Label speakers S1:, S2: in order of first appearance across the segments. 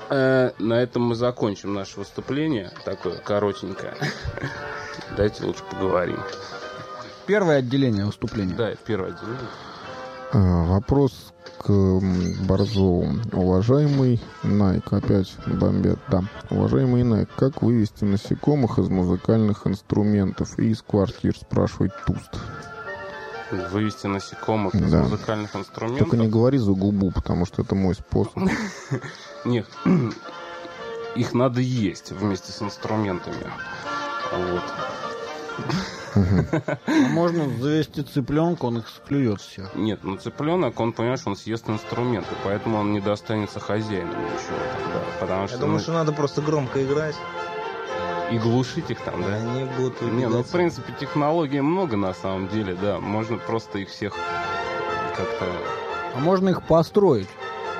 S1: на этом мы закончим наше выступление, такое коротенькое. Давайте лучше поговорим.
S2: Первое отделение выступления.
S1: Да, это первое отделение.
S3: Вопрос к Борзову. Уважаемый Найк, опять бомбят, да. Уважаемый Найк, как вывести насекомых из музыкальных инструментов и из квартир, спрашивает Туст.
S1: Вывести насекомых из музыкальных инструментов.
S3: Только не говори за губу, потому что это мой способ.
S1: Нет, их надо есть вместе с инструментами. Вот.
S2: Можно завести цыпленка, он их склюет всех.
S1: Нет, ну цыпленок, он, понимаешь, он съест инструменты, поэтому он не достанется хозяину ничего тогда. Потому что,
S4: я думаю, что надо просто громко играть.
S1: И глушить их там, да?
S4: Они будут убегать.
S1: Не, ну, в принципе, технологий много на самом деле, да. Можно просто их всех как-то...
S2: А можно их построить.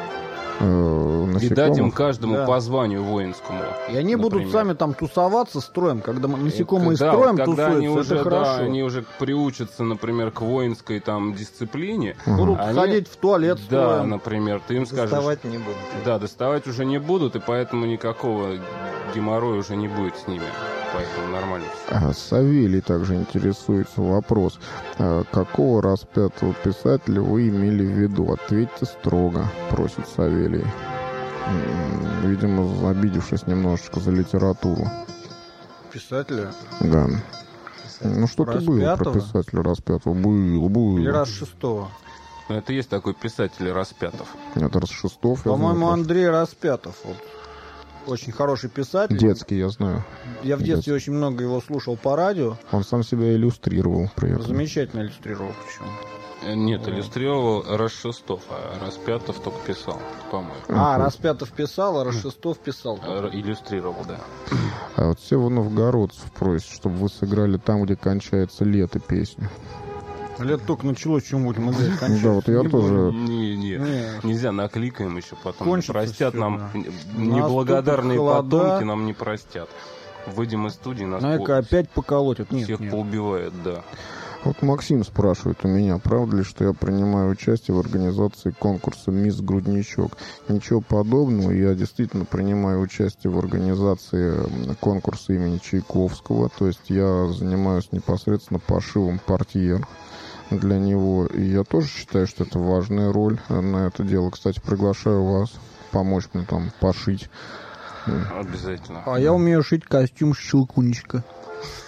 S1: И дать им каждому по званию воинскому.
S2: И они будут сами там тусоваться строем. Когда насекомые строем
S1: когда они
S2: тусуются,
S1: уже,
S2: это хорошо.
S1: они уже приучатся, например, к воинской там дисциплине.
S2: Будут ходить в туалет строем.
S1: Да, например, ты им скажешь...
S4: Доставать не будут.
S1: Да, доставать уже не будут, и поэтому никакого геморроя уже не будет с ними. Поэтому нормально все.
S3: Савелий также интересуется. Вопрос. Какого распятого писателя вы имели в виду? Ответьте строго, просит Савелий. Видимо, обидевшись немножечко за литературу.
S2: Писателя?
S3: Да. Ну, что-то было про писателя Распятого. Было.
S2: Или Расшестого?
S1: Ну, это есть такой писатель Распятов.
S3: Нет, Расшестов.
S2: По-моему, Андрей Распятов. Вот. Очень хороший писатель.
S3: Детский, я знаю.
S2: Я в детстве очень много его слушал по радио.
S3: Он сам себя иллюстрировал при этом.
S2: Замечательно иллюстрировал причем.
S1: Нет, иллюстрировал Расшестов, а Распятов только писал, по-моему.
S2: Распятов писал, а Расшестов писал.
S1: Иллюстрировал, да.
S3: А вот Сева Новгородцев просит, чтобы вы сыграли «Там, где кончается лето» песню.
S2: Лето только началось, чем будем играть.
S3: Да, вот я тоже...
S1: Нельзя, накликаем еще потом.
S2: Кончится
S1: простят
S2: все,
S1: нам.
S2: Да.
S1: Неблагодарные потомки нам не простят. Выйдем из студии, нас
S2: опять поколотят.
S1: Всех поубивают, да.
S3: Вот Максим спрашивает у меня, правда ли, что я принимаю участие в организации конкурса «Мисс Грудничок». Ничего подобного, я действительно принимаю участие в организации конкурса имени Чайковского, то есть я занимаюсь непосредственно пошивом портьер для него, и я тоже считаю, что это важная роль на это дело. Кстати, приглашаю вас помочь мне там пошить.
S1: Обязательно.
S2: А я умею шить костюм Щелкунчика.